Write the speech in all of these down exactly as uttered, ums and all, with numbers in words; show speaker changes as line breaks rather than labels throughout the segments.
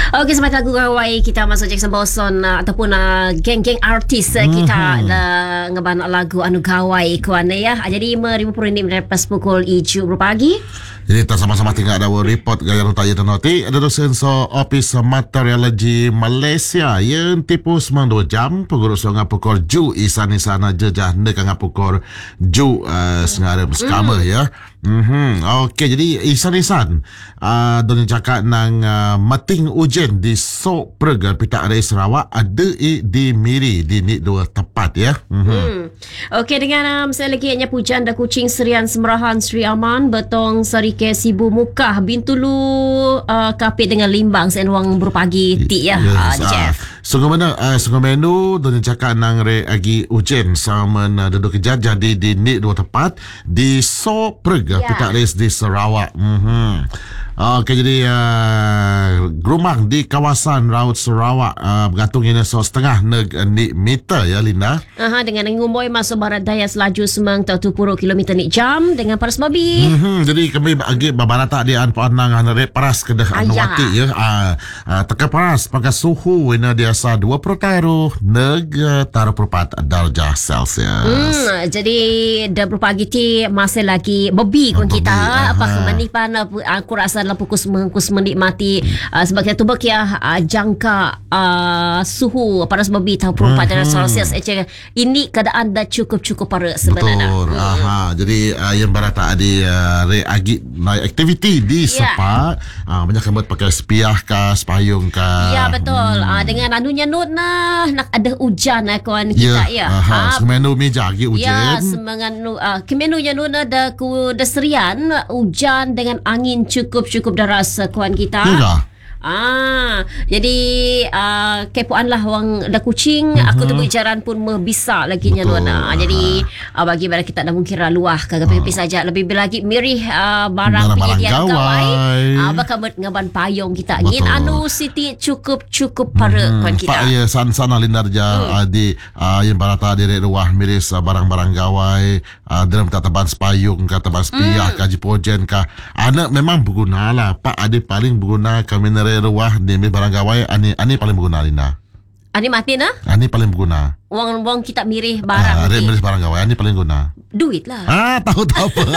Okey, semasa lagu gawai kita masuk Jackson Boson uh, ataupun uh, geng-geng artis uh, kita uh, ngeban lagu anu gawai kuan ya. Jadi lima puluh minit lepas pukul tujuh pagi.
Jadi kita sama-sama tinggal ada report gaya rutaya dan noti ada dosen so Office Meteorologi Malaysia yang tipu semang dua jam pengurus ngah pukul ju isan isana jejah nek ngah pukul ju uh, sengara berskama mm. ya. Mhm. Okey, jadi isan-isan uh, don cakap nang uh, meting ujian di Sok Perga Pitak Raya Sarawak ada i di Miri di ni dua tepat ya. Mhm.
Hmm. Okey, dengan um, saya lagi hanya pujan da kucing Serian Semerahan Sri Aman betong Sarike Sibu Mukah Bintulu uh, kapit dengan limbang sen wang berpagi ti ya.
Yes,
uh,
uh, sungguh mana uh, sungguh menu don cakap nang re agi ujian sama uh, duduk kejar jadi di ni dua tepat di Sok Perga yeah. Pitak Raya di Sarawak. Mhm. Okey, jadi uh, gerumang di kawasan Raut Sarawak uh, bergantung ini so setengah neg ni meter ya Linda.
Aha, dengan ngumboy masuk barat daya selaju semang tujuh puluh kilometer ni jam dengan paras babi.
Mm-hmm. Jadi kami bagi babarata di an panang hanare paras kedah anwati ya. Uh, uh, teka paras pakai suhu ini biasa dua puluh taruh neg taruh perempat darjah Celsius.
Hmm, jadi dah berpagi ti masih lagi babi kun kita apa kemanipan aku rasa dalam fokus mengkus menikmati uh, sebagai tu bak ya uh, jangka uh, suhu paras babi tahu perempat darjah Celsius. Ini keadaan dah cukup-cukup para sebenarnya.
Betul. Hmm. Aha, jadi uh, yang barata ada uh, re agi naik aktiviti di yeah. sepak uh, banyak yang buat pakai spiah kah, sepayung kah.
Ya betul. Hmm. Uh, dengan anunya Nur nah nak ada hujan lah kawan kita ya.
Aha, uh, semenu meja lagi hujan.
Ya, semangat nu uh, kemenunya Nur ada ku deserian hujan dengan angin cukup-cukup deras kawan kita.
Ya.
Ah, jadi uh, kepoan lah wang dah kucing uh-huh. aku tu berjaran pun bisa lagi nya Luana. Jadi uh, bagi pada kita dah mungkin luah kagak uh. pipi saja lebih lagi mirih uh, barang penyediaan gawai uh, bakal ngaban payung kita ngin anu Siti cukup-cukup para hmm. kawan kita.
Pak ya san-sana lindarja hmm. uh, di uh, yang barata di ruah miris uh, barang-barang gawai uh, dalam tataban sepayung kah taban spiah hmm. kaji pojen kah anak memang berguna lah Pak adik paling berguna kami ruah di barang gawai ani ani paling berguna Linda.
Ani mati na?
Ani paling berguna.
Wang-wang kita mirih barang.
Ah, mirih barang gawai ani paling guna.
Duit lah.
Ah, tahu tahu apa.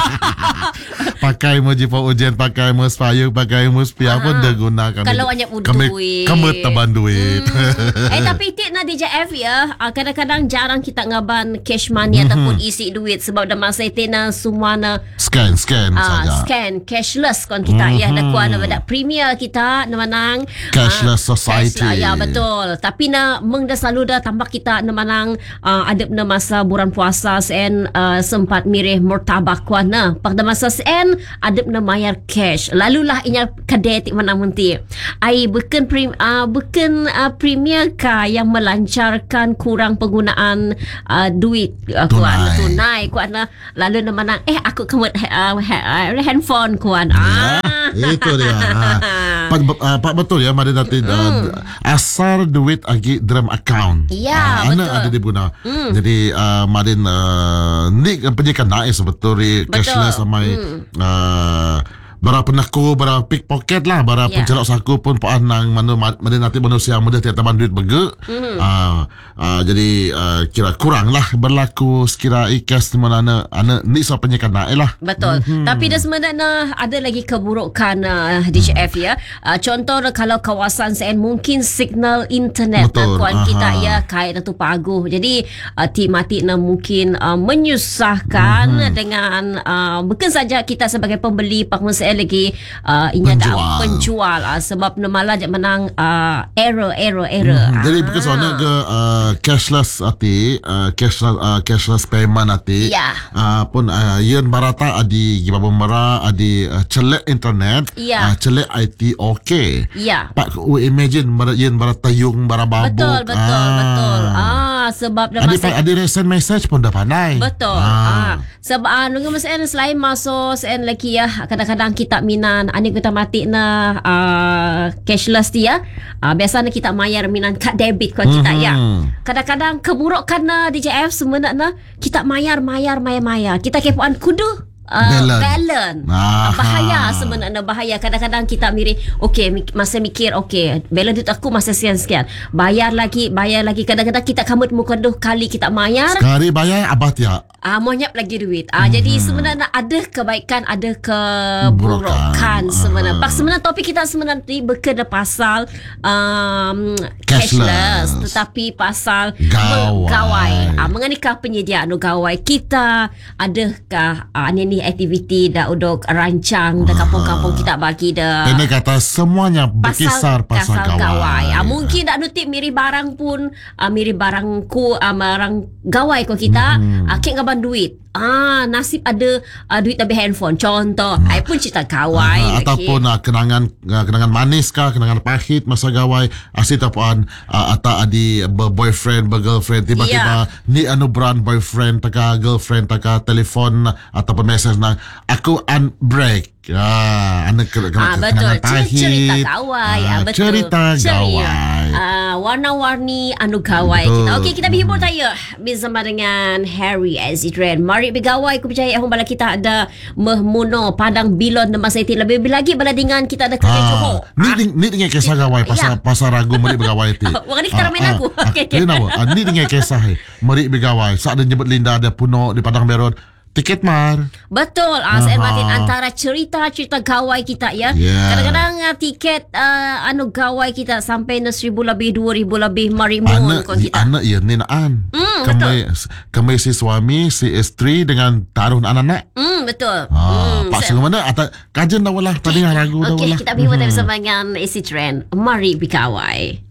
Pakai mu jipo ujian, pakai mu sepayung, pakai mu spiah pun dah guna kami.
Kalau banyak duit.
Kami taban duit.
Hmm. eh tapi tik na D J F ya, kadang-kadang jarang kita ngaban cash money mm-hmm. ataupun isi duit sebab dah masa itu na semua na
scan scan
uh,
saja.
Scan cashless kon kita mm-hmm. ya dah kuan ada premier kita menang
cashless uh, society.
Cash, ya betul. Tapi na meng dah selalu dah tambah kita na menang uh, adab na masa bulan puasa sen uh, sempat mirih murtabak kuan na. Pada masa sen adab na mayar cash. Lalulah inya kedai tik menang menti. Ai bukan prim uh, bukan uh, premier ka yang melancarkan kurang penggunaan uh, duit uh, kuan tunai kuan na. Lalu na menang eh aku kemut uh, handphone kuan.
Ya,
ah
itu dia. Pak, uh, Pak betul ya mari nanti mm. uh, asar duit agi dalam account.
Ya,
uh,
betul.
Anak ada diguna. Mm. Jadi uh, marin uh, ni penyikan naik sebetulnya cashless sama mm. uh, bara penaku, bara pickpocket lah, bara yeah. pencelok saku pun puan nang manu mari nanti manusia muda tiada taban duit bege. Mm. Uh, uh, jadi uh, kira kurang lah berlaku sekira ikas di mana ana ana ni so penyikan naik lah.
Betul. Mm-hmm. Tapi dah sebenarnya ada lagi keburukan uh, D J F ya. Uh, contoh kalau kawasan sen mungkin signal internet
betul.
Kuan kita ya kait tu paguh. Jadi uh, ti mati na mungkin uh, menyusahkan mm-hmm. dengan uh, bukan saja kita sebagai pembeli pengusaha lagi uh, inya
penjual,
dah penjual uh, sebab malah je menang uh, error error error.
Hmm, ah. Jadi bukan soalnya ke uh, cashless ati uh, cashless uh, cashless payment ati
yeah.
uh, pun uh, yen barata adi gibaba mera adi uh, celek internet
yeah.
uh, celek I T okey.
Ya. Yeah.
Pak we imagine bar yen barata yung barababuk.
Betul betul ah. betul. Ah sebab dah masa
adi send message pun dah pandai.
Betul. Ah, ah. sebab anu uh, masa selain masuk sen lagi ya kadang-kadang kita minan ani kita mati na uh, cashless dia uh, biasanya kita mayar minan kad debit kalau kita mm-hmm. ya kadang-kadang keburukan na D J F sebenarnya kita mayar mayar mayar mayar kita kepoan kudu Uh,
Balance.
balance.
Aha.
Bahaya sebenarnya, bahaya. Kadang-kadang kita mirip, okey, mik- masa mikir, okey, balance duit aku masa sekian-sekian. Bayar lagi, bayar lagi. Kadang-kadang kita kamut muka dua kali kita bayar.
Sekali bayar abah tiak.
Ah, monyap lagi duit. Ah, hmm. Jadi sebenarnya ada kebaikan, ada keburukan sebenarnya. Pak, sebenarnya topik kita sebenarnya ni berkena pasal um, cashless. cashless, tetapi pasal
Gawai.
gawai. Ah, mengenai penyediaan gawai kita, adakah ah, ni ni aktiviti dah udok rancang dah kampung-kampung kita bagi dah.
Ini kata semuanya berkisar pasal, pasal gawai.
Ah, mungkin tak nutip mirip barang pun, ah, mirip barangku, ah, barang gawai ko kita, hmm. ah, kek ngaban duit. Ah, nasib ada uh, duit lebih handphone. Contoh, hmm. I pun cerita gawai.
Uh, ataupun uh, kenangan uh, kenangan manis kah, kenangan pahit masa gawai. Asyik ataupun uh, atau adi boyfriend, girlfriend tiba-tiba yeah. ni anu brand boyfriend taka girlfriend taka telefon ataupun message nang aku unbreak. Ah, anu ke, ke,
ah,
kenangan pahit.
Cerita gawai.
Ah,
ah, betul.
Cerita gawai.
Ah, warna-warni anu gawai
betul.
kita. Okey, kita berhibur tayo bersama dengan Harry Azidran. Mari bergawai, aku percaya ahong bala kita ada mehmuno padang bilon dan masa itu lebih lagi bala dengan kita ada kerja Johor.
Ni ding ni dengan kisah gawai pasal pasal ragu mari bergawai ti.
Wang ni kita main aku. Okey okey.
Ni nama. Ni dengan kisah mari bergawai. Saat dia nyebut Linda ada puno di padang beron. Tiket mar.
Betul. Ah, saya Martin antara cerita-cerita gawai kita ya.
Yeah.
Kadang-kadang uh, tiket uh, anu gawai kita sampai na seribu lebih, dua ribu lebih, mari mohon kon kita.
Anak ya ninaan.
Mm,
kami kami si suami, si isteri dengan taruh anak-anak.
Hmm, betul.
Ah,
Hmm,
Pak Sulu mana atau kajian dah wala tadi ragu dah wala.
Okey, kita berhubung bersama dengan Isi Trend. Mari bergawai.